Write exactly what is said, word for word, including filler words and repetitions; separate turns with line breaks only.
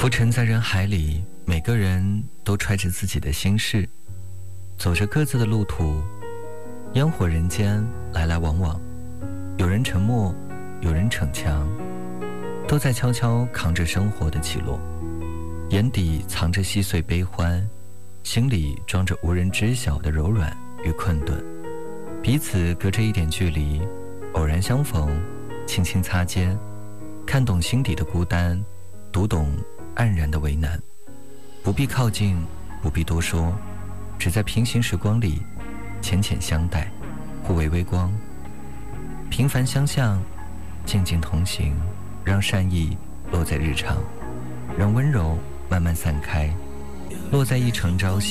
浮沉在人海里，每个人都揣着自己的心事，走着各自的路途，烟火人间来来往往，有人沉默，有人逞强，都在悄悄扛着生活的起落，眼底藏着细碎悲欢，心里装着无人知晓的柔软与困顿，彼此隔着一点距离，偶然相逢，轻轻擦肩，看懂心底的孤单，读懂黯然的为难，不必靠近，不必多说，只在平行时光里浅浅相待，互为微光，平凡相向，静静同行，让善意落在日常，让温柔慢慢散开，落在一城朝夕。